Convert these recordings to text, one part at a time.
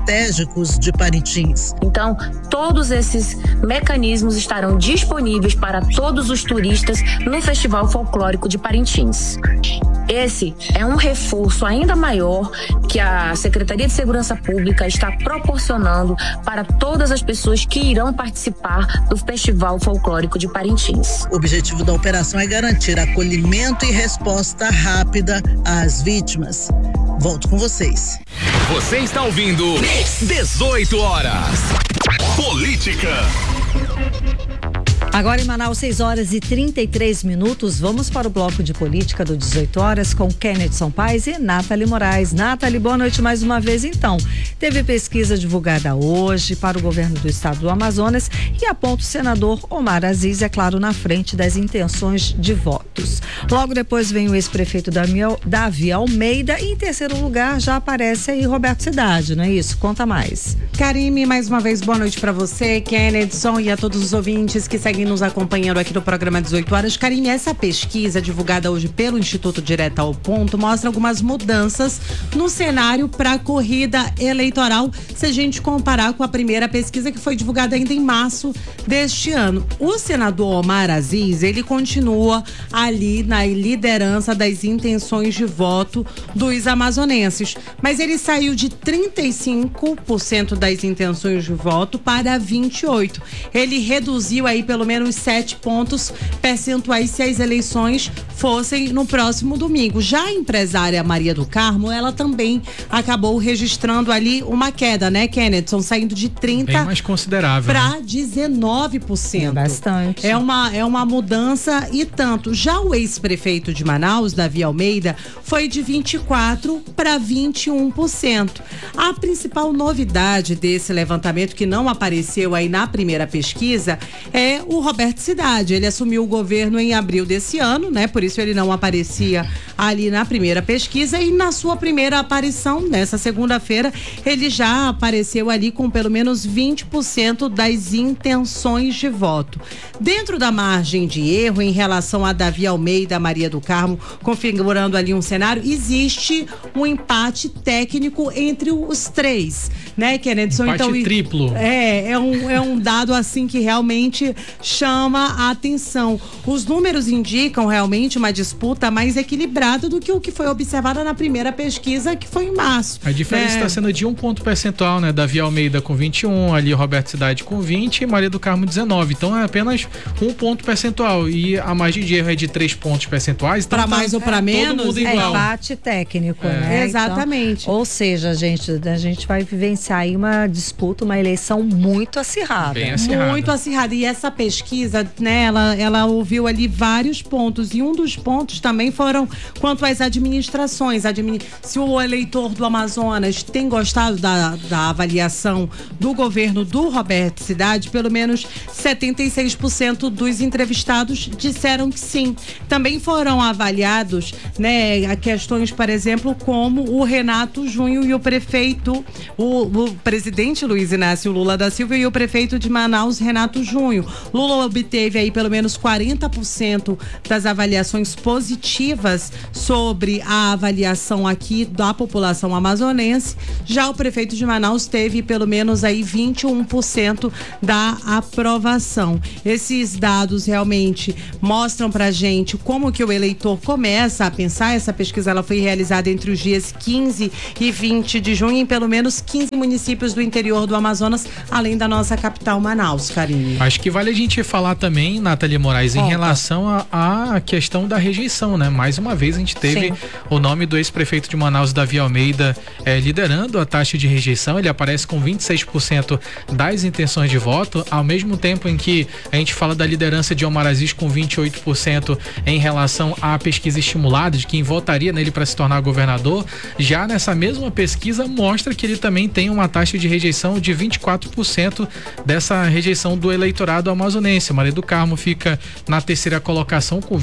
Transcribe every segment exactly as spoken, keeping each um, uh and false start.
estratégicos de Parintins. Então, todos esses mecanismos estarão disponíveis para todos os turistas no Festival Folclórico de Parintins. Esse é um reforço ainda maior que a Secretaria de Segurança Pública está proporcionando para todas as pessoas que irão participar do Festival Folclórico de Parintins. O objetivo da operação é garantir acolhimento e resposta rápida às vítimas. Volto com vocês. Você está ouvindo dezoito horas. Política. Agora em Manaus, seis horas e trinta e três minutos. Vamos para o bloco de política do dezoito horas com Kennedson Paes e Nathalie Moraes. Nathalie, boa noite mais uma vez. Então, teve pesquisa divulgada hoje para o governo do estado do Amazonas e aponta o senador Omar Aziz, é claro, na frente das intenções de votos. Logo depois vem o ex-prefeito Davi Almeida e em terceiro lugar já aparece aí Roberto Cidade, não é isso? Conta mais. Karime, mais uma vez, boa noite para você, Kennedson, e a todos os ouvintes que seguem nos acompanhando aqui no programa dezoito horas. Karime, essa pesquisa divulgada hoje pelo Instituto Direto ao Ponto mostra algumas mudanças no cenário para a corrida eleitoral, se a gente comparar com a primeira pesquisa que foi divulgada ainda em março deste ano. O senador Omar Aziz, ele continua ali na liderança das intenções de voto dos amazonenses, mas ele saiu de trinta e cinco por cento das intenções de voto para vinte e oito por cento. Ele reduziu aí pelo menos sete pontos percentuais se as eleições fossem no próximo domingo. Já a empresária Maria do Carmo, ela também acabou registrando ali uma queda, né, Kennedson? Saindo de trinta bem mais considerável, para né? dezenove por cento. É bastante. É uma, é uma mudança e tanto. Já o ex-prefeito de Manaus, Davi Almeida, foi de vinte e quatro para vinte e um por cento. A principal novidade desse levantamento, que não apareceu aí na primeira pesquisa, é o Roberto Cidade. Ele assumiu o governo em abril desse ano, né? Por isso ele não aparecia ali na primeira pesquisa, e na sua primeira aparição, nessa segunda-feira, ele já apareceu ali com pelo menos vinte por cento das intenções de voto. Dentro da margem de erro em relação a Davi Almeida, Maria do Carmo, configurando ali um cenário, existe um empate técnico entre os três, né, Kennedson? Empate então, triplo. É, é um, é um dado assim que realmente chama a atenção. Os números indicam realmente uma disputa mais equilibrada do que o que foi observado na primeira pesquisa, que foi em março. A diferença está é. sendo de um ponto percentual, né? Davi Almeida com vinte e um, ali Roberto Cidade com vinte e Maria do Carmo dezenove. Então é apenas um ponto percentual e a margem de erro é de três pontos percentuais. Então para tá mais ou para menos, é empate técnico, é. né? Exatamente. Então, ou seja, gente, a gente vai vivenciar aí uma disputa, uma eleição muito acirrada. Bem acirrada. Muito acirrada. E essa pesquisa, né, ela, ela ouviu ali vários pontos, e um dos pontos também foram quanto às administrações. Admini- se o eleitor do Amazonas tem gostado da, da avaliação do governo do Roberto Cidade, pelo menos setenta e seis por cento dos entrevistados disseram que sim. Também foram avaliados, né, questões, por exemplo, como o Renato Junho e o prefeito, o, o presidente Luiz Inácio Lula da Silva e o prefeito de Manaus, Renato Junho. Lula obteve aí pelo menos quarenta por cento das avaliações positivas sobre a avaliação aqui da população amazonense. Já o prefeito de Manaus teve pelo menos aí vinte e um por cento da aprovação. Esses dados realmente mostram pra gente como que o eleitor começa a pensar. Essa pesquisa ela foi realizada entre os dias quinze e vinte de junho em pelo menos quinze municípios do interior do Amazonas, além da nossa capital Manaus, Karine. Acho que vale a gente falar também, Nathalie Moraes, em Opa. relação à questão da rejeição, né? Mais uma vez a gente teve Sim. o nome do ex-prefeito de Manaus, Davi Almeida, eh, liderando a taxa de rejeição. Ele aparece com vinte e seis por cento das intenções de voto, ao mesmo tempo em que a gente fala da liderança de Omar Aziz com vinte e oito por cento em relação à pesquisa estimulada de quem votaria nele para se tornar governador. Já nessa mesma pesquisa mostra que ele também tem uma taxa de rejeição de vinte e quatro por cento dessa rejeição do eleitorado amazonense. Maria do Carmo fica na terceira colocação com vinte e um por cento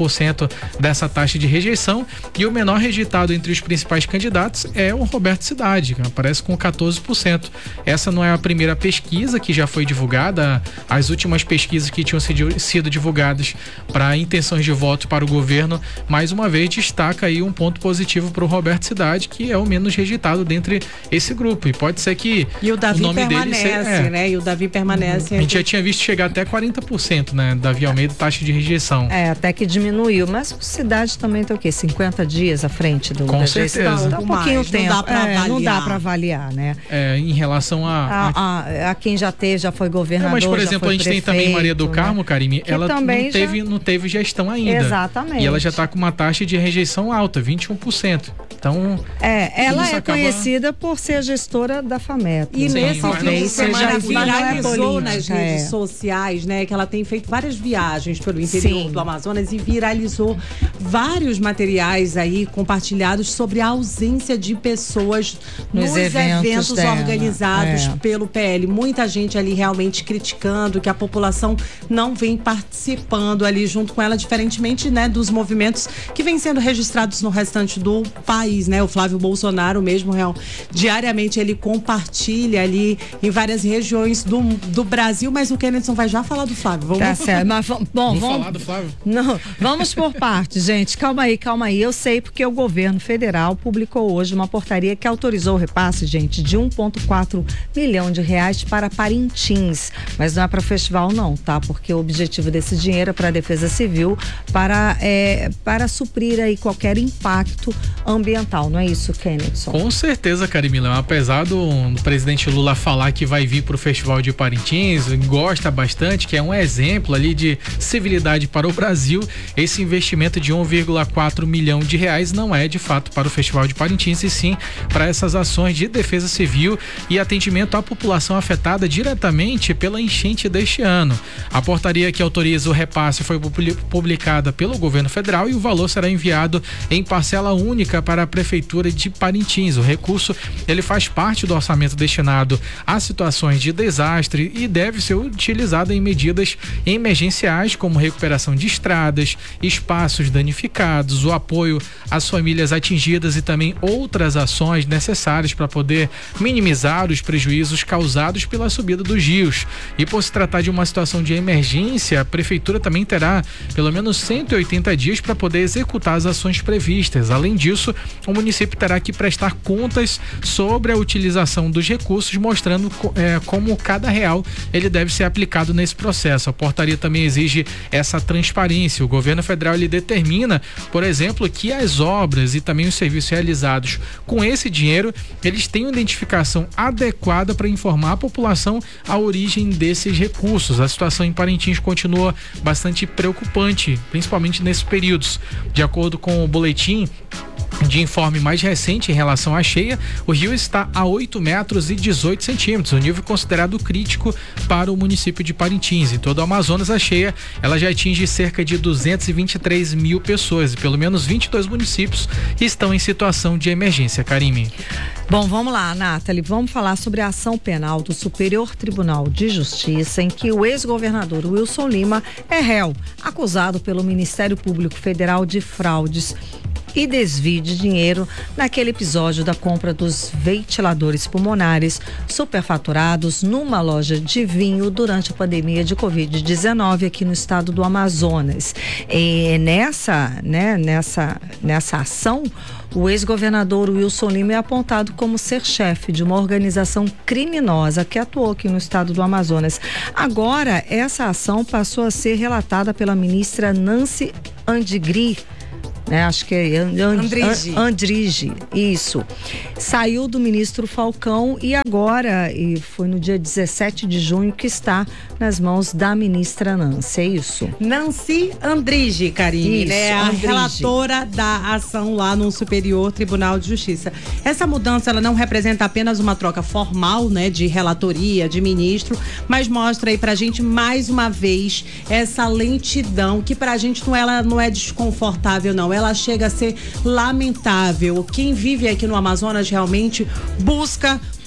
por cento dessa taxa de rejeição, e o menor rejeitado entre os principais candidatos é o Roberto Cidade, que aparece com quatorze por cento. Essa não é a primeira pesquisa que já foi divulgada. As últimas pesquisas que tinham sido, sido divulgadas para intenções de voto para o governo, mais uma vez destaca aí um ponto positivo para o Roberto Cidade, que é o menos rejeitado dentre esse grupo, e pode ser que e o Davi o nome permanece, dele seja, é, né? E o Davi permanece. A gente já tinha visto chegar até quarenta por cento, né? Davi Almeida, taxa de rejeição. É, até que diminuiu, mas o Cidade também tem o quê? cinquenta dias à frente do Com da certeza. gestão. Então, um pouquinho mais, tempo. Não dá pra é, avaliar. Não dá para avaliar, né? É, em relação a... A, a, a quem já teve, já foi governador, é, mas, por exemplo, a gente prefeito, tem também Maria do Carmo, né? Karime, que ela não também teve, já... não teve gestão ainda. Exatamente. E ela já está com uma taxa de rejeição alta, vinte e um por cento. Então... É, ela é acaba... conhecida por ser a gestora da FAMET. E Sim, nesse mas fim de não- semana mas não é viralizou política, nas é. redes sociais, né? Que ela tem feito várias viagens pelo interior Sim. do Amazonas e viralizou vários materiais aí compartilhados sobre a ausência de pessoas nos, Nos eventos, eventos dela, organizados é. pelo P L. Muita gente ali realmente criticando que a população não vem participando ali junto com ela, diferentemente, né, dos movimentos que vêm sendo registrados no restante do país, né? O Flávio Bolsonaro mesmo, real, diariamente ele compartilha ali em várias regiões do, do Brasil, mas o Kennedson vai já falar do Flávio. Vamos Tá certo, mas v- bom, Vou vamos falar do Flávio? Não, vamos por partes, gente. Calma aí, calma aí. Eu sei porque o governo federal publicou hoje uma portaria que autorizou o repasse, gente, de um vírgula quatro milhão de reais para Parintins. Mas não é para o festival, não, tá? Porque o objetivo desse dinheiro é para a Defesa Civil, para, é, para suprir aí qualquer impacto ambiental. Não é isso, Kennedson? Com certeza, Carimila. Apesar do, do presidente Lula falar que vai vir para o Festival de Parintins, gosta bastante, que é um exemplo ali de civilidade para o Brasil, esse investimento de um vírgula quatro milhão de reais não é de fato para o Festival de Parintins, e sim para essas ações de defesa civil e atendimento à população afetada diretamente pela enchente deste ano. A portaria que autoriza o repasse foi publicada pelo governo federal e o valor será enviado em parcela única para a Prefeitura de Parintins. O recurso ele faz parte do orçamento destinado a situações de desastre e deve ser utilizado em medidas emergenciais como recuperação de estradas, espaços danificados, o apoio às famílias atingidas e também outras ações necessárias para poder minimizar os prejuízos causados pela subida dos rios. E por se tratar de uma situação de emergência, a prefeitura também terá pelo menos cento e oitenta dias para poder executar as ações previstas. Além disso, o município terá que prestar contas sobre a utilização dos recursos, mostrando é, como cada real ele deve ser aplicado nesse processo. A portaria também exige essa transparência. O governo federal ele determina, por exemplo, que as obras e também os serviços realizados com esse dinheiro, eles têm uma identificação adequada para informar a população a origem desses recursos. A situação em Parintins continua bastante preocupante, principalmente nesses períodos. De acordo com o boletim de informe mais recente em relação à cheia, o rio está a oito metros e dezoito centímetros, um nível considerado crítico para o município de Parintins. Em todo o Amazonas, a cheia ela já atinge cerca de duzentos e vinte e três mil pessoas e pelo menos vinte e dois municípios estão em situação de emergência. Karime. Bom, vamos lá, Nathalie, vamos falar sobre a ação penal do Superior Tribunal de Justiça, em que o ex-governador Wilson Lima é réu, acusado pelo Ministério Público Federal de fraudes e desvio de dinheiro naquele episódio da compra dos ventiladores pulmonares superfaturados numa loja de vinho durante a pandemia de covid dezenove aqui no estado do Amazonas. E nessa, né, nessa, nessa ação, o ex-governador Wilson Lima é apontado como ser chefe de uma organização criminosa que atuou aqui no estado do Amazonas. Agora, essa ação passou a ser relatada pela ministra Nancy Andrighi, né? Acho que é And, And, Andrighi. Andrighi, isso. Saiu do ministro Falcão e agora, e foi no dia dezessete de junho, que está nas mãos da ministra Nancy, é isso? Nancy Andrighi, Karine, Isso, né? A Andrighi. relatora da ação lá no Superior Tribunal de Justiça. Essa mudança, ela não representa apenas uma troca formal, né? De relatoria, de ministro, mas mostra aí pra gente, mais uma vez, essa lentidão, que pra gente não, ela não é desconfortável, não. Ela chega a ser lamentável. Quem vive aqui no Amazonas realmente busca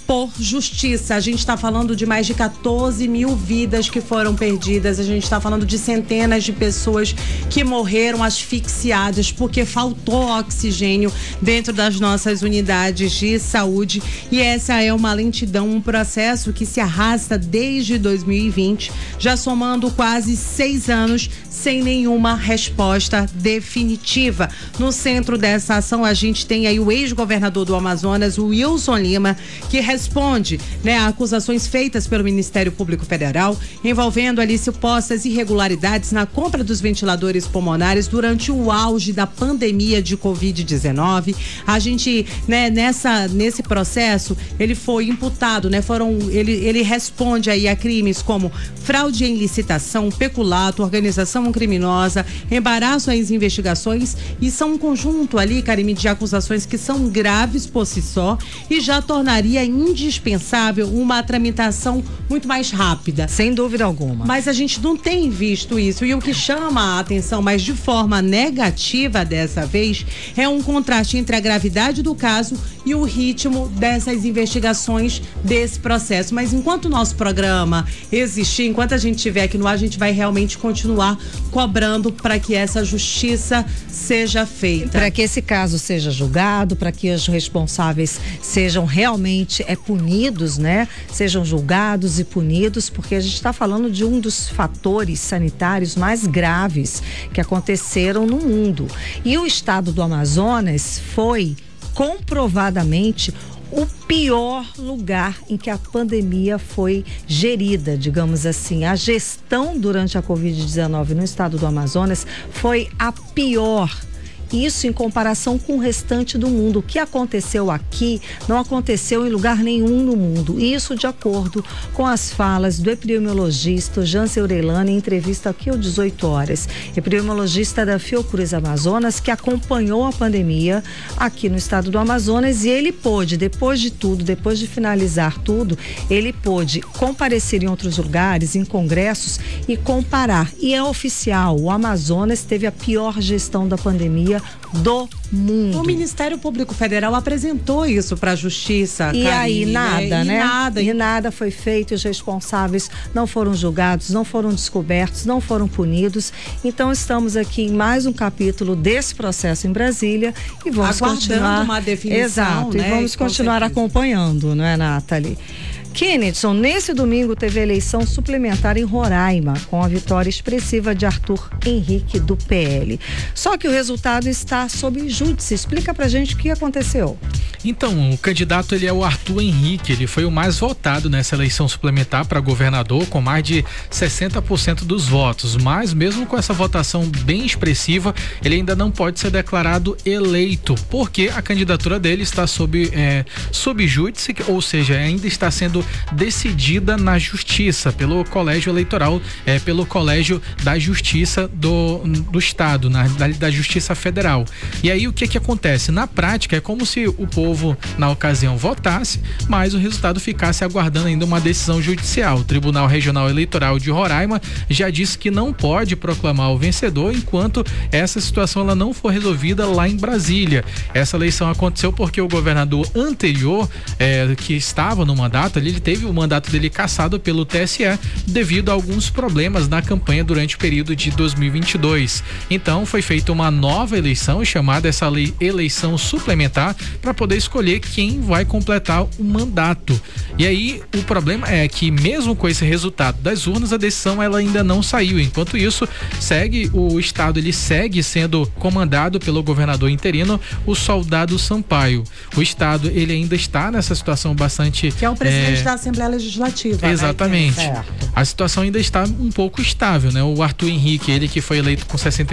por justiça. A gente está falando de mais de quatorze mil vidas que foram perdidas. A gente está falando de centenas de pessoas que morreram asfixiadas porque faltou oxigênio dentro das nossas unidades de saúde. E essa é uma lentidão, um processo que se arrasta desde dois mil e vinte, já somando quase seis anos sem nenhuma resposta definitiva. No centro dessa ação, a gente tem aí o ex-governador do Amazonas, o Wilson Lima, que responde, né, a acusações feitas pelo Ministério Público Federal envolvendo ali supostas irregularidades na compra dos ventiladores pulmonares durante o auge da pandemia de covid dezenove. A gente, né, nessa, nesse processo, ele foi imputado, né, foram, ele, ele responde aí a crimes como fraude em licitação, peculato, organização criminosa, embaraço às investigações, e são um conjunto ali, Karime, de acusações que são graves por si só e já tornaria indispensável uma tramitação muito mais rápida. Sem dúvida alguma. Mas a gente não tem visto isso, e o que chama a atenção, mas de forma negativa dessa vez, é um contraste entre a gravidade do caso e o ritmo dessas investigações, desse processo. Mas enquanto o nosso programa existir, enquanto a gente estiver aqui no ar, a gente vai realmente continuar cobrando para que essa justiça seja feita. Para que esse caso seja julgado, para que os responsáveis sejam realmente é, punidos, né? Sejam julgados e punidos, porque a gente está falando de um dos fatores sanitários mais graves que aconteceram no mundo. E o estado do Amazonas foi comprovadamente o pior lugar em que a pandemia foi gerida, digamos assim. A gestão durante a covid dezenove no estado do Amazonas foi a pior. Isso em comparação com o restante do mundo. O que aconteceu aqui não aconteceu em lugar nenhum no mundo. Isso de acordo com as falas do epidemiologista Jansen Orellana em entrevista aqui ao dezoito horas. Epidemiologista da Fiocruz Amazonas, que acompanhou a pandemia aqui no estado do Amazonas, e ele pôde, depois de tudo, depois de finalizar tudo, ele pôde comparecer em outros lugares, em congressos, e comparar. E é oficial, o Amazonas teve a pior gestão da pandemia do mundo. O Ministério Público Federal apresentou isso para a Justiça. E Karime, aí nada, e né? Nada. E nada foi feito, os responsáveis não foram julgados, não foram descobertos, não foram punidos. Então estamos aqui em mais um capítulo desse processo em Brasília e vamos aguardando continuar uma definição. Exato, né? E vamos continuar acompanhando, não é, Nathalie? Kennedson, nesse domingo teve eleição suplementar em Roraima, com a vitória expressiva de Arthur Henrique do P L. Só que o resultado está sob júdice. Explica pra gente o que aconteceu. Então, o candidato ele é o Arthur Henrique, ele foi o mais votado nessa eleição suplementar para governador, com mais de sessenta por cento dos votos, mas mesmo com essa votação bem expressiva, ele ainda não pode ser declarado eleito, porque a candidatura dele está sob, é, sob júdice, ou seja, ainda está sendo decidida na justiça, pelo colégio eleitoral, é, pelo colégio da justiça do, do estado, na, da, da justiça federal. E aí o que que acontece? Na prática é como se o povo na ocasião votasse, mas o resultado ficasse aguardando ainda uma decisão judicial. O Tribunal Regional Eleitoral de Roraima já disse que não pode proclamar o vencedor enquanto essa situação ela não for resolvida lá em Brasília. Essa eleição aconteceu porque o governador anterior, é, que estava no mandato, ele teve o mandato dele cassado pelo T S E devido a alguns problemas na campanha durante o período de dois mil e vinte e dois. Então foi feita uma nova eleição, chamada essa lei, eleição suplementar, para poder escolher quem vai completar o mandato. E aí o problema é que mesmo com esse resultado das urnas, a decisão ela ainda não saiu. Enquanto isso, segue o estado, ele segue sendo comandado pelo governador interino, o Soldado Sampaio. O estado ele ainda está nessa situação bastante... Que é o presidente é... da Assembleia Legislativa. Exatamente. Né? A situação ainda está um pouco estável, né? O Arthur Henrique, ele que foi eleito com sessenta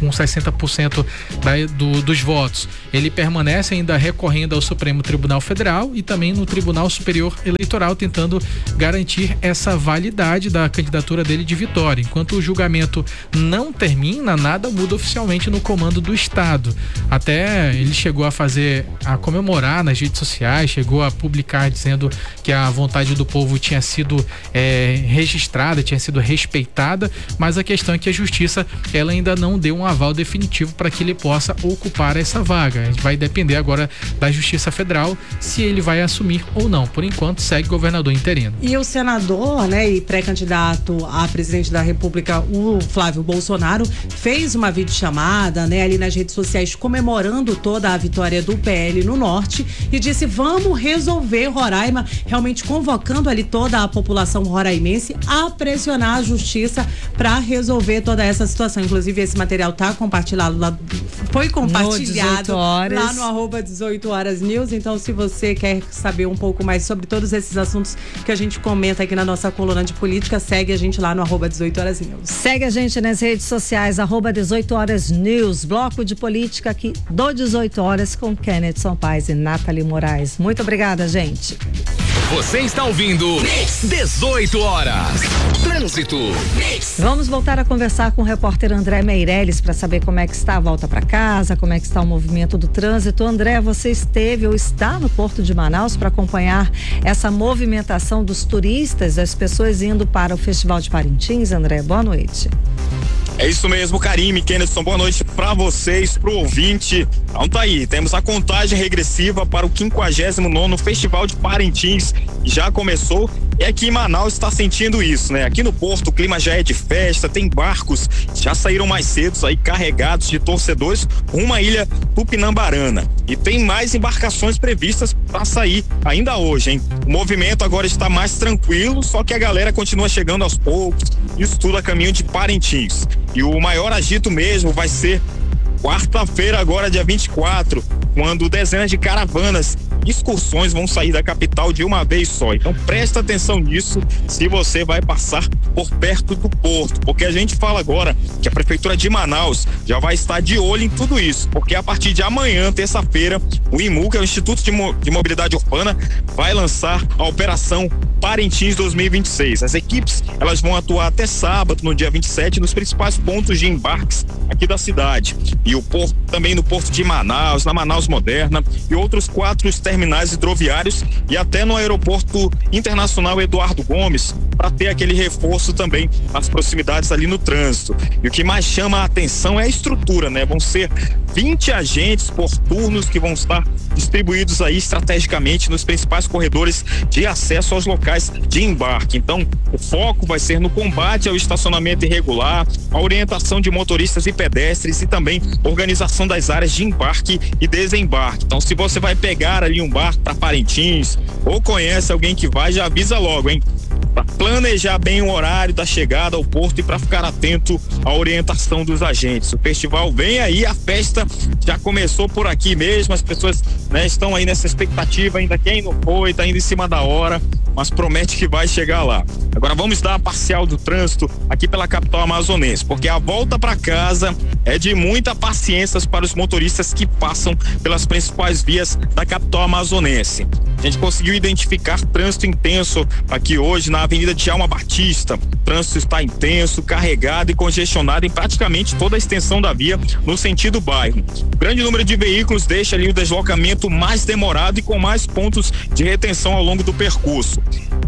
por cento da, do, dos votos, ele permanece ainda recorrendo ao Supremo Tribunal Federal e também no Tribunal Superior Eleitoral, tentando garantir essa validade da candidatura dele de vitória. Enquanto o julgamento não termina, nada muda oficialmente no comando do estado. Até ele chegou a fazer, a comemorar nas redes sociais, chegou a publicar dizendo que a vontade do povo tinha sido é, registrada, tinha sido respeitada, mas a questão é que a justiça ela ainda não deu um aval definitivo para que ele possa ocupar essa vaga. Vai depender agora da justiça Justiça Federal se ele vai assumir ou não. Por enquanto, segue governador interino. E o senador, né, e pré-candidato a presidente da República, o Flávio Bolsonaro, fez uma videochamada, né, ali nas redes sociais comemorando toda a vitória do P L no Norte e disse: vamos resolver Roraima, realmente convocando ali toda a população roraimense a pressionar a justiça para resolver toda essa situação. Inclusive, esse material tá compartilhado lá, foi compartilhado lá no arroba dezoito horas news. Então, se você quer saber um pouco mais sobre todos esses assuntos que a gente comenta aqui na nossa coluna de política, segue a gente lá no arroba dezoito horas news. Segue a gente nas redes sociais, arroba dezoito horas news, bloco de política aqui do dezoito horas com Kenneth Sampaio e Nathalie Moraes. Muito obrigada, gente. Você está ouvindo dezoito horas. Trânsito. Vamos voltar a conversar com o repórter André Meirelles para saber como é que está a volta para casa, como é que está o movimento do trânsito. André, você esteve ou está no Porto de Manaus para acompanhar essa movimentação dos turistas, das pessoas indo para o Festival de Parintins? André, boa noite. É isso mesmo, Karime, Kenneth, boa noite para vocês, pro ouvinte. Então tá aí, temos a contagem regressiva para o quinquagésimo nono Festival de Parintins, que já começou. E aqui em Manaus está sentindo isso, né? Aqui no Porto o clima já é de festa, tem barcos que já saíram mais cedo aí carregados de torcedores rumo à ilha Tupinambarana. E tem mais embarcações previstas para sair ainda hoje, hein? O movimento agora está mais tranquilo, só que a galera continua chegando aos poucos, isso tudo a caminho de Parintins. E o maior agito mesmo vai ser quarta-feira, agora dia vinte e quatro, quando dezenas de caravanas e excursões vão sair da capital de uma vez só. Então presta atenção nisso se você vai passar por perto do porto, porque a gente fala agora que a Prefeitura de Manaus já vai estar de olho em tudo isso, porque a partir de amanhã, terça-feira, o I M U, que é o Instituto de, Mo- de Mobilidade Urbana, vai lançar a Operação Parintins dois mil e vinte e seis. As equipes, elas vão atuar até sábado, no dia vinte e sete, nos principais pontos de embarques aqui da cidade. E o porto, também no Porto de Manaus, na Manaus Moderna e outros quatro terminais hidroviários e até no Aeroporto Internacional Eduardo Gomes, para ter aquele reforço também nas proximidades ali no trânsito. E o que mais chama a atenção é a estrutura, né? Vão ser vinte agentes por turnos que vão estar distribuídos aí estrategicamente nos principais corredores de acesso aos locais de embarque. Então, o foco vai ser no combate ao estacionamento irregular, a orientação de motoristas e pedestres e também organização das áreas de embarque e desembarque. Então, se você vai pegar ali um barco para Parintins ou conhece alguém que vai, já avisa logo, hein? Para planejar bem o horário da chegada ao porto e para ficar atento à orientação dos agentes. O festival vem aí, a festa já começou por aqui mesmo, as pessoas, né, estão aí nessa expectativa, ainda quem não foi, tá indo em cima da hora, mas promete que vai chegar lá. Agora vamos dar a parcial do trânsito aqui pela capital amazonense, porque a volta para casa é de muita paciência para os motoristas que passam pelas principais vias da capital amazonense. A gente conseguiu identificar trânsito intenso aqui hoje na Avenida Djalma Batista. O trânsito está intenso, carregado e congestionado em praticamente toda a extensão da via no sentido bairro. O grande número de veículos deixa ali o deslocamento mais demorado e com mais pontos de retenção ao longo do percurso.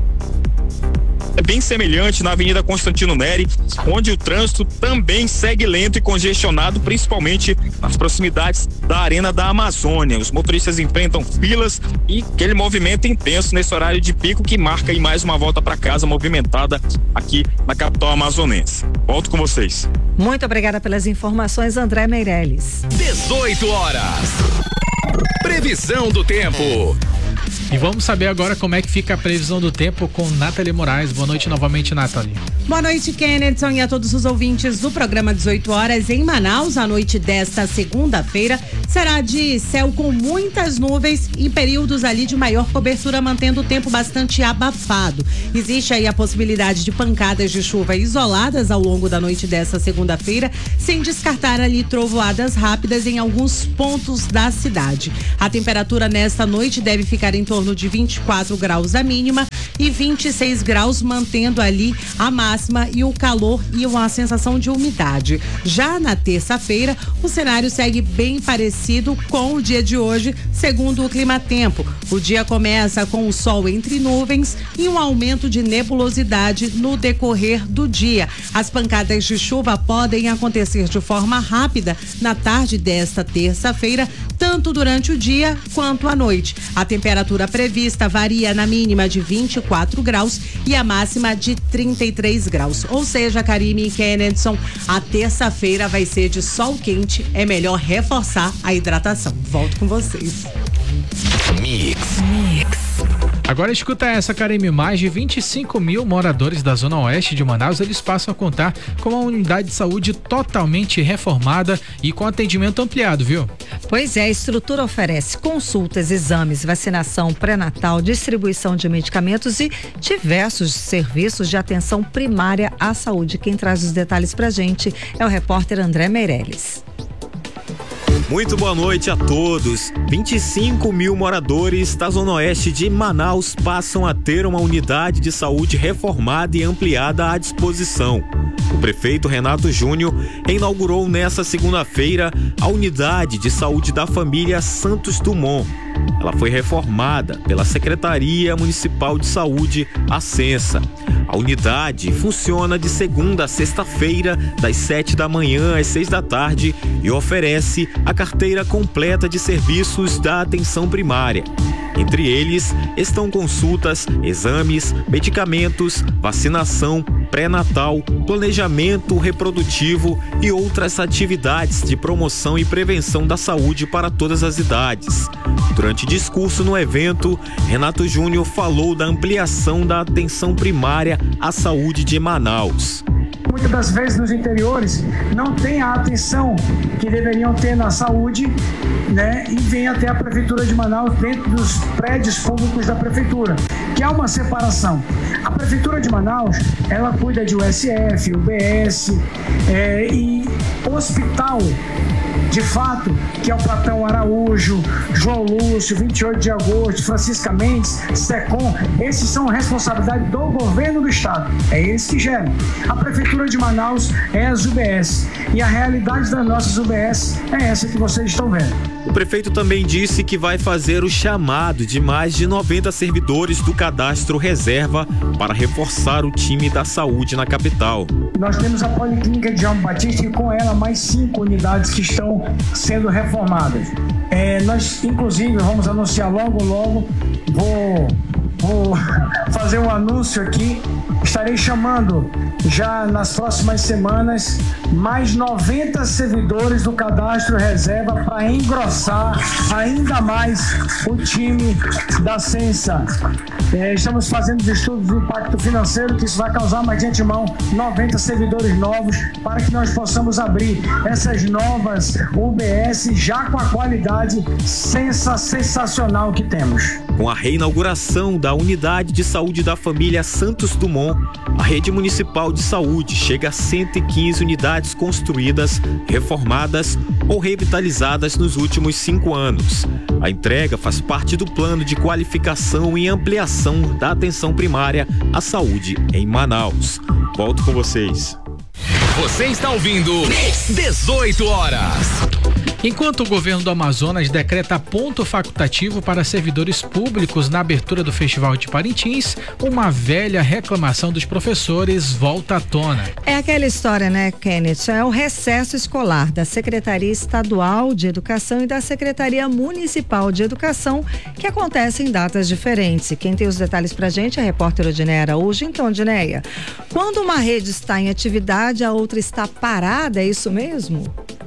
É bem semelhante na Avenida Constantino Neri, onde o trânsito também segue lento e congestionado, principalmente nas proximidades da Arena da Amazônia. Os motoristas enfrentam filas e aquele movimento intenso nesse horário de pico que marca aí mais uma volta para casa movimentada aqui na capital amazonense. Volto com vocês. Muito obrigada pelas informações, André Meirelles. dezoito horas. Previsão do tempo. E vamos saber agora como é que fica a previsão do tempo com Nathalie Moraes. Boa noite novamente, Nathalie. Boa noite, Kenneth, e a todos os ouvintes do programa dezoito horas em Manaus. A noite desta segunda-feira será de céu com muitas nuvens e períodos ali de maior cobertura, mantendo o tempo bastante abafado. Existe aí a possibilidade de pancadas de chuva isoladas ao longo da noite desta segunda-feira, sem descartar ali trovoadas rápidas em alguns pontos da cidade. A temperatura nesta noite deve ficar em torno de vinte e quatro graus a mínima e vinte e seis graus, mantendo ali a máxima e o calor e uma sensação de umidade. Já na terça-feira, o cenário segue bem parecido com o dia de hoje, segundo o Climatempo. O dia começa com o sol entre nuvens e um aumento de nebulosidade no decorrer do dia. As pancadas de chuva podem acontecer de forma rápida na tarde desta terça-feira, tanto tanto durante o dia quanto à noite. A temperatura prevista varia na mínima de vinte e quatro graus e a máxima de trinta e três graus. Ou seja, Karime e Kennedson, a terça-feira vai ser de sol quente, é melhor reforçar a hidratação. Volto com vocês. Mix. Mix. Agora escuta essa, Karime. Mais de vinte e cinco mil moradores da zona oeste de Manaus, eles passam a contar com uma unidade de saúde totalmente reformada e com atendimento ampliado, viu? Pois é, a estrutura oferece consultas, exames, vacinação pré-natal, distribuição de medicamentos e diversos serviços de atenção primária à saúde. Quem traz os detalhes pra gente é o repórter André Meirelles. Muito boa noite a todos. vinte e cinco mil moradores da Zona Oeste de Manaus passam a ter uma unidade de saúde reformada e ampliada à disposição. O prefeito Renato Júnior inaugurou nesta segunda-feira a unidade de saúde da família Santos Dumont. Ela foi reformada pela Secretaria Municipal de Saúde, a Censa. A unidade funciona de segunda a sexta-feira, das sete da manhã às seis da tarde, e oferece a carteira completa de serviços da atenção primária. Entre eles estão consultas, exames, medicamentos, vacinação, pré-natal, planejamento reprodutivo e outras atividades de promoção e prevenção da saúde para todas as idades. Durante discurso no evento, Renato Júnior falou da ampliação da atenção primária à saúde de Manaus. Muitas das vezes nos interiores não tem a atenção que deveriam ter na saúde, né? E vem até a Prefeitura de Manaus dentro dos prédios públicos da Prefeitura, que há uma separação. A Prefeitura de Manaus, ela cuida de U S F, U B S é, e hospital, de fato, que é o Platão Araújo, João Lúcio, vinte e oito de agosto, Francisca Mendes, SECOM, esses são responsabilidade do governo do estado, é eles que geram. A Prefeitura de Manaus é as U B S e a realidade das nossas U B S é essa que vocês estão vendo. O prefeito também disse que vai fazer o chamado de mais de noventa servidores do cadastro reserva para reforçar o time da saúde na capital. Nós temos a Policlínica de João Batista e com ela mais cinco unidades que estão sendo reformadas. É, nós, inclusive, vamos anunciar logo, logo, vou, vou fazer um anúncio aqui, estarei chamando já nas próximas semanas mais noventa servidores do cadastro reserva para engrossar ainda mais o time da Censa. É, estamos fazendo os estudos do impacto financeiro, que isso vai causar, mas de antemão, noventa servidores novos para que nós possamos abrir essas novas U B S já com a qualidade sensa, sensacional que temos. Com a reinauguração da unidade de saúde da família Santos Dumont, a rede municipal de saúde chega a cento e quinze unidades construídas, reformadas ou revitalizadas nos últimos cinco anos. A entrega faz parte do plano de qualificação e ampliação da atenção primária à saúde em Manaus. Volto com vocês. Você está ouvindo dezoito horas. Enquanto o governo do Amazonas decreta ponto facultativo para servidores públicos na abertura do Festival de Parintins, uma velha reclamação dos professores volta à tona. É aquela história, né, Kenneth? É o recesso escolar da Secretaria Estadual de Educação e da Secretaria Municipal de Educação, que acontece em datas diferentes. E quem tem os detalhes pra gente é a repórter Odineia Araújo. Então, Odineia, quando uma rede está em atividade, a outra está parada, é isso mesmo?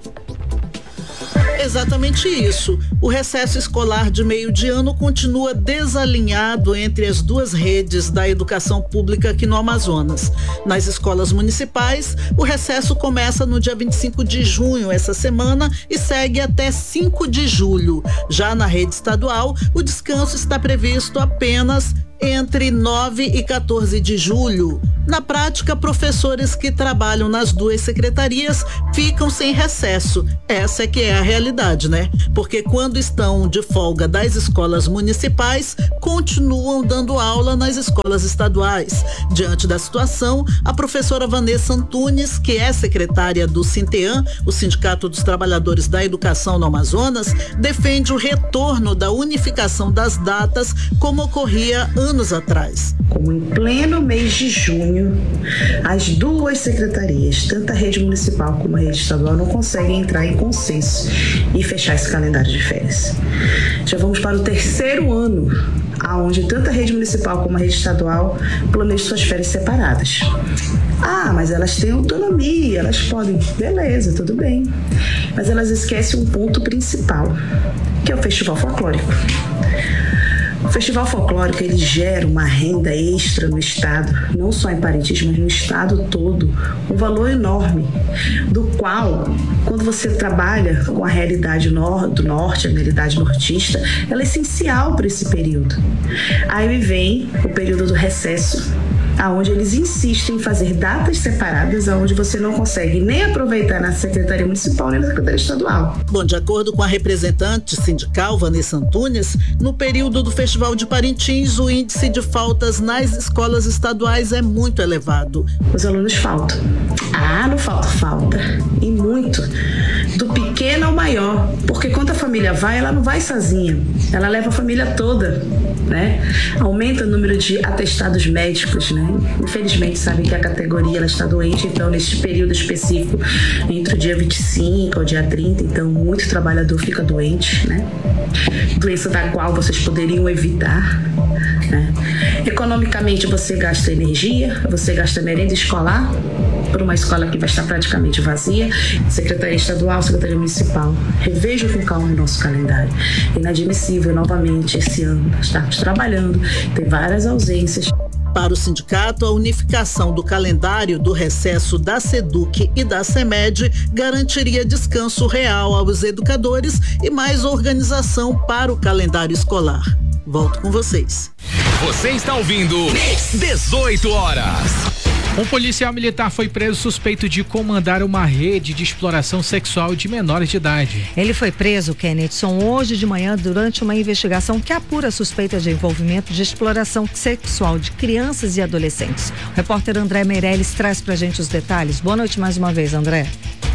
Exatamente isso. O recesso escolar de meio de ano continua desalinhado entre as duas redes da educação pública aqui no Amazonas. Nas escolas municipais, o recesso começa no dia vinte e cinco de junho, essa semana, e segue até cinco de julho. Já na rede estadual, o descanso está previsto apenas entre nove e quatorze de julho. Na prática, professores que trabalham nas duas secretarias ficam sem recesso. Essa é que é a realidade, né? Porque quando estão de folga das escolas municipais, continuam dando aula nas escolas estaduais. Diante da situação, a professora Vanessa Antunes, que é secretária do Sinteam, o Sindicato dos Trabalhadores da Educação no Amazonas, defende o retorno da unificação das datas como ocorria anos atrás. Como em pleno mês de junho junho, as duas secretarias, tanto a rede municipal como a rede estadual, não conseguem entrar em consenso e fechar esse calendário de férias. Já vamos para o terceiro ano, aonde tanto a rede municipal como a rede estadual planejam suas férias separadas. Ah, mas elas têm autonomia, elas podem. Beleza, tudo bem. Mas elas esquecem um ponto principal, que é o Festival Folclórico. O Festival Folclórico, ele gera uma renda extra no estado, não só em Parintins, mas no estado todo, um valor enorme, do qual, quando você trabalha com a realidade nor- do norte, a realidade nortista, ela é essencial para esse período. Aí vem o período do recesso, aonde eles insistem em fazer datas separadas, aonde você não consegue nem aproveitar na Secretaria Municipal nem na Secretaria Estadual. Bom, de acordo com a representante sindical Vanessa Antunes, no período do Festival de Parintins, o índice de faltas nas escolas estaduais é muito elevado. Os alunos faltam. Ah, não falta, falta. E muito. Do pequeno ao maior. Porque quando a família vai, ela não vai sozinha. Ela leva a família toda, né? Aumenta o número de atestados médicos, né? Infelizmente, sabem que a categoria ela está doente, então neste período específico, entre o dia vinte e cinco ao dia trinta, então muito trabalhador fica doente, né? Doença da qual vocês poderiam evitar, né? Economicamente, você gasta energia, você gasta merenda escolar, por uma escola que vai estar praticamente vazia. Secretaria Estadual, Secretaria Municipal, revejam com calma o nosso calendário. Inadmissível, novamente, esse ano, estarmos trabalhando, tem várias ausências. Para o sindicato, a unificação do calendário do recesso da SEDUC e da CEMED garantiria descanso real aos educadores e mais organização para o calendário escolar. Volto com vocês. Você está ouvindo dezoito horas. Um policial militar foi preso suspeito de comandar uma rede de exploração sexual de menores de idade. Ele foi preso, Kennedson, hoje de manhã durante uma investigação que apura suspeitas de envolvimento de exploração sexual de crianças e adolescentes. O repórter André Meirelles traz pra gente os detalhes. Boa noite mais uma vez, André.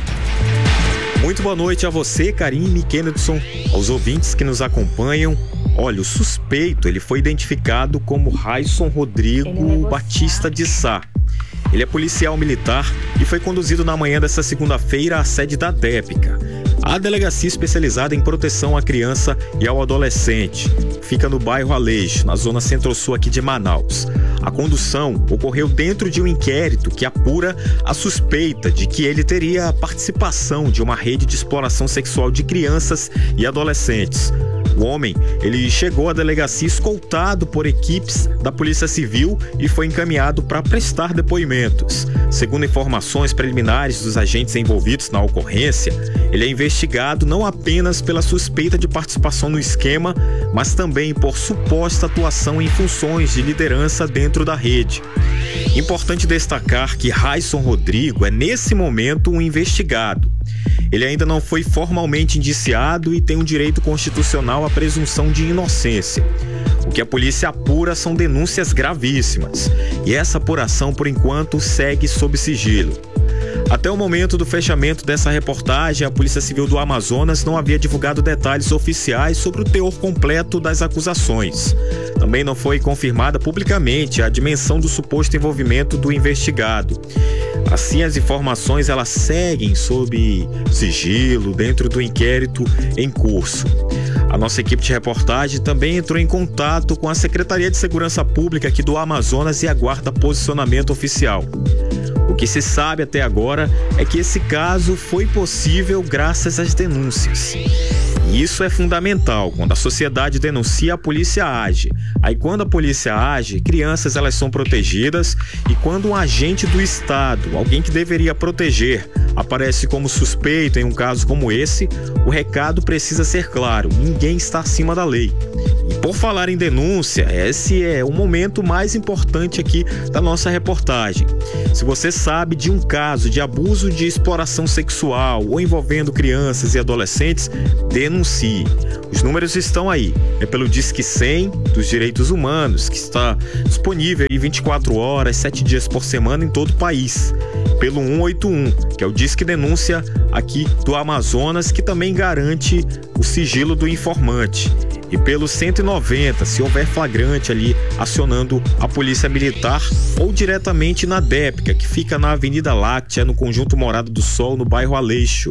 Muito boa noite a você, Karine, Kennedson, aos ouvintes que nos acompanham. Olha, o suspeito, ele foi identificado como Raison Rodrigo Batista de Sá. Ele é policial militar e foi conduzido na manhã desta segunda-feira à sede da DEPICA, a delegacia especializada em proteção à criança e ao adolescente. Fica no bairro Aleixo, na zona centro-sul aqui de Manaus. A condução ocorreu dentro de um inquérito que apura a suspeita de que ele teria participação de uma rede de exploração sexual de crianças e adolescentes. O homem, ele chegou à delegacia escoltado por equipes da Polícia Civil e foi encaminhado para prestar depoimentos. Segundo informações preliminares dos agentes envolvidos na ocorrência, ele é investigado não apenas pela suspeita de participação no esquema, mas também por suposta atuação em funções de liderança dentro da rede. Importante destacar que Raison Rodrigo é nesse momento um investigado. Ele ainda não foi formalmente indiciado e tem um direito constitucional à presunção de inocência. O que a polícia apura são denúncias gravíssimas, e essa apuração, por enquanto, segue sob sigilo. Até o momento do fechamento dessa reportagem, a Polícia Civil do Amazonas não havia divulgado detalhes oficiais sobre o teor completo das acusações. Também não foi confirmada publicamente a dimensão do suposto envolvimento do investigado. Assim, as informações elas seguem sob sigilo dentro do inquérito em curso. A nossa equipe de reportagem também entrou em contato com a Secretaria de Segurança Pública aqui do Amazonas e aguarda posicionamento oficial. O que se sabe até agora é que esse caso foi possível graças às denúncias. E isso é fundamental. Quando a sociedade denuncia, a polícia age. Aí quando a polícia age, crianças elas são protegidas, e quando um agente do Estado, alguém que deveria proteger, aparece como suspeito em um caso como esse, o recado precisa ser claro: ninguém está acima da lei. E por falar em denúncia, esse é o momento mais importante aqui da nossa reportagem. Se você sabe de um caso de abuso de exploração sexual ou envolvendo crianças e adolescentes, denuncie. denuncie. Os números estão aí. É pelo Disque cem dos Direitos Humanos, que está disponível aí vinte e quatro horas, sete dias por semana em todo o país. Pelo cento e oitenta e um, que é o Disque Denúncia aqui do Amazonas, que também garante o sigilo do informante. E pelo cento e noventa, se houver flagrante ali, acionando a Polícia Militar, ou diretamente na DEPCA, que fica na Avenida Láctea, no Conjunto Morada do Sol, no bairro Aleixo.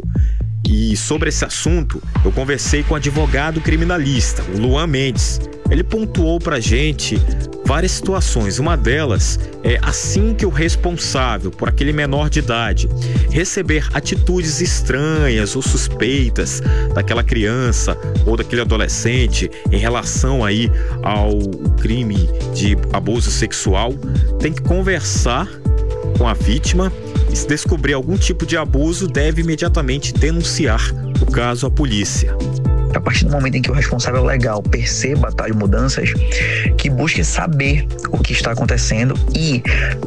E sobre esse assunto, eu conversei com o advogado criminalista, o Luan Mendes. Ele pontuou pra gente várias situações. Uma delas é assim que o responsável por aquele menor de idade receber atitudes estranhas ou suspeitas daquela criança ou daquele adolescente em relação aí ao crime de abuso sexual, tem que conversar com a vítima e, se descobrir algum tipo de abuso, deve imediatamente denunciar o caso à polícia. A partir do momento em que o responsável legal perceba tais mudanças, que busque saber o que está acontecendo e,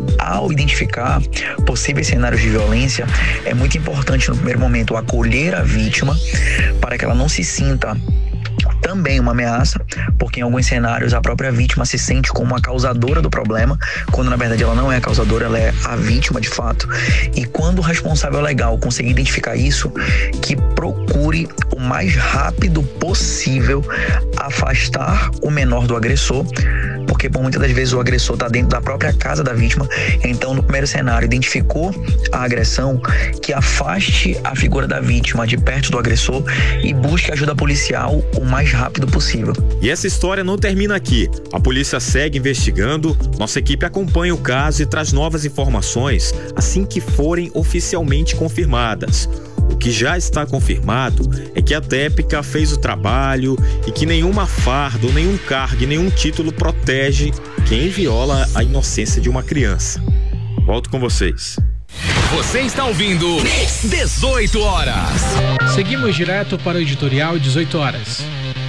ao identificar possíveis cenários de violência, é muito importante no primeiro momento acolher a vítima para que ela não se sinta também uma ameaça, porque em alguns cenários a própria vítima se sente como a causadora do problema, quando na verdade ela não é a causadora, ela é a vítima de fato. E quando o responsável legal conseguir identificar isso, que procure o mais rápido possível afastar o menor do agressor, porque por muitas das vezes o agressor está dentro da própria casa da vítima. Então, no primeiro cenário, identificou a agressão, que afaste a figura da vítima de perto do agressor e busque ajuda policial o mais rápido possível. E essa história não termina aqui. A polícia segue investigando, nossa equipe acompanha o caso e traz novas informações assim que forem oficialmente confirmadas. O que já está confirmado é que a DEPCA fez o trabalho e que nenhuma farda, ou nenhum cargo e nenhum título protege quem viola a inocência de uma criança. Volto com vocês. Você está ouvindo dezoito horas. Seguimos direto para o editorial dezoito horas.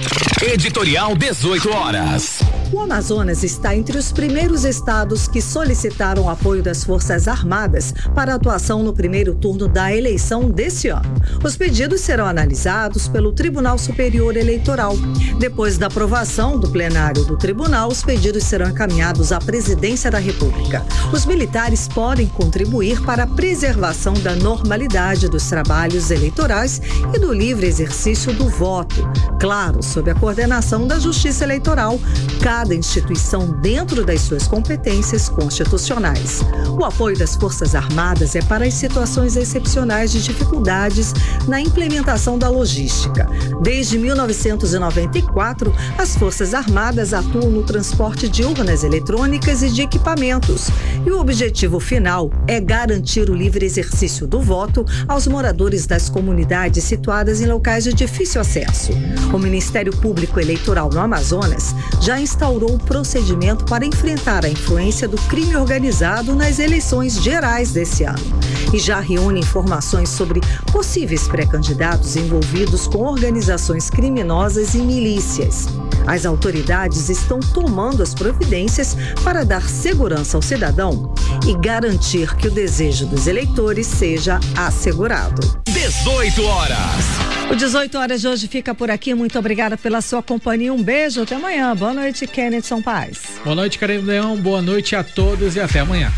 Editorial dezoito horas. O Amazonas está entre os primeiros estados que solicitaram apoio das Forças Armadas para atuação no primeiro turno da eleição desse ano. Os pedidos serão analisados pelo Tribunal Superior Eleitoral. Depois da aprovação do plenário do tribunal, os pedidos serão encaminhados à Presidência da República. Os militares podem contribuir para a preservação da normalidade dos trabalhos eleitorais e do livre exercício do voto. Claro, sob a coordenação da Justiça Eleitoral, cada instituição dentro das suas competências constitucionais. O apoio das Forças Armadas é para as situações excepcionais de dificuldades na implementação da logística. Desde mil novecentos e noventa e quatro, as Forças Armadas atuam no transporte de urnas eletrônicas e de equipamentos. E o objetivo final é garantir o livre exercício do voto aos moradores das comunidades situadas em locais de difícil acesso. O Ministério Público Eleitoral no Amazonas já instaurou o procedimento para enfrentar a influência do crime organizado nas eleições gerais desse ano e já reúne informações sobre possíveis pré-candidatos envolvidos com organizações criminosas e milícias. As autoridades estão tomando as providências para dar segurança ao cidadão e garantir que o desejo dos eleitores seja assegurado. dezoito horas. O dezoito horas de hoje fica por aqui. Muito obrigada pela sua companhia. Um beijo, até amanhã. Boa noite, Kenneth Paz. Boa noite, Karine Leão. Boa noite a todos e até amanhã.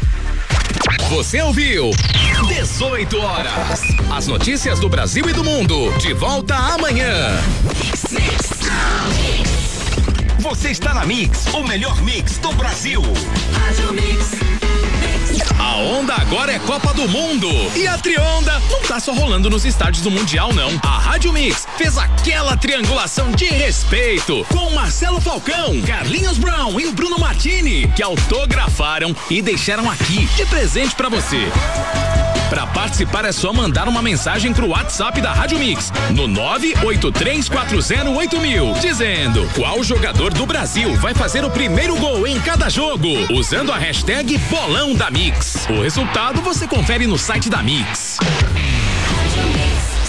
Você ouviu dezoito horas. As notícias do Brasil e do mundo. De volta amanhã. Você está na Mix, o melhor mix do Brasil. A onda agora é Copa do Mundo. E a Trionda não tá só rolando nos estádios do Mundial, não. A Rádio Mix fez aquela triangulação de respeito com Marcelo Falcão, Carlinhos Brown e o Bruno Martini, que autografaram e deixaram aqui de presente pra você. Para participar é só mandar uma mensagem pro WhatsApp da Rádio Mix no nove oito três quatro zero oito mil, dizendo qual jogador do Brasil vai fazer o primeiro gol em cada jogo, usando a hashtag Bolão da Mix. O resultado você confere no site da Mix.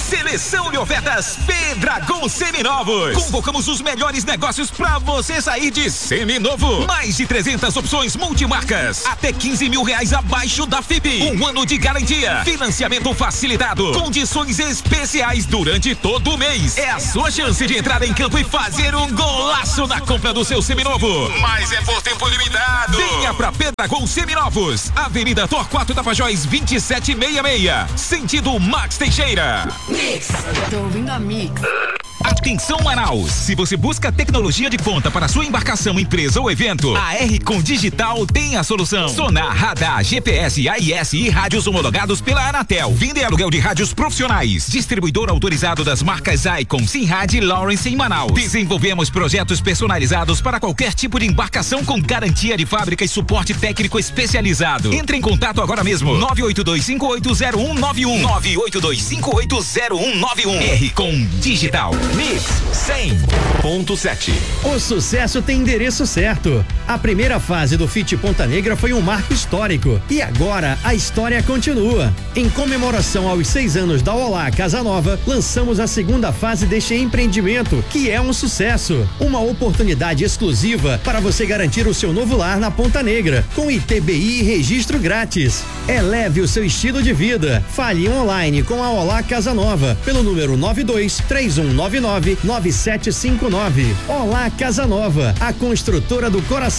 Seleção de ofertas Pedragon Seminovos. Convocamos os melhores negócios pra você sair de seminovo. Mais de trezentas opções multimarcas. Até quinze mil reais abaixo da F I B. Um ano de garantia. Financiamento facilitado. Condições especiais durante todo o mês. É a sua chance de entrar em campo e fazer um golaço na compra do seu seminovo. Mas é por tempo limitado. Venha pra Pedragon Seminovos. Avenida Torquato Tapajós vinte e sete sessenta e seis. Sentido Max Teixeira. Mix. Tô ouvindo a Mix. Atenção Manaus, se você busca tecnologia de ponta para sua embarcação, empresa ou evento, a R-Com Digital tem a solução. Sonar, radar, G P S, A I S e rádios homologados pela Anatel. Venda e aluguel de rádios profissionais. Distribuidor autorizado das marcas Icon, Simrad e Lawrence em Manaus. Desenvolvemos projetos personalizados para qualquer tipo de embarcação com garantia de fábrica e suporte técnico especializado. Entre em contato agora mesmo. nove oito dois cinco oito zero um nove um. nove oito dois cinco oito zero um nove um. R-Com Digital. Mix cem ponto sete. O sucesso tem endereço certo. A primeira fase do Fit Ponta Negra foi um marco histórico e agora a história continua. Em comemoração aos seis anos da Olá Casa Nova, lançamos a segunda fase deste empreendimento, que é um sucesso. Uma oportunidade exclusiva para você garantir o seu novo lar na Ponta Negra, com I T B I e registro grátis. Eleve o seu estilo de vida. Fale online com a Olá Casa Nova pelo número nove dois três um nove nove nove sete cinco nove. Olá Casa Nova, a construtora do coração.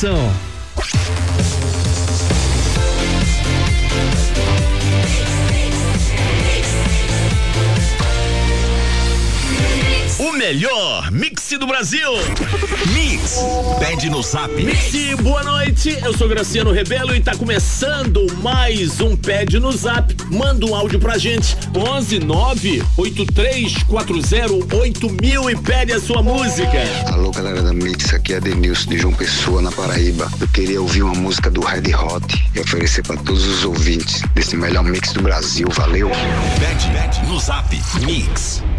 O melhor mix do Brasil. Mix, pede no zap. Mix, boa noite. Eu sou Graciano Rebelo e tá começando mais um Pede no Zap. Manda um áudio pra gente. onze nove oito três quatro zero oito mil e pede a sua música. Alô, galera da Mix, aqui é Denilson de João Pessoa, na Paraíba. Eu queria ouvir uma música do Red Hot e oferecer pra todos os ouvintes desse melhor mix do Brasil. Valeu. Pede, pede no zap. Mix.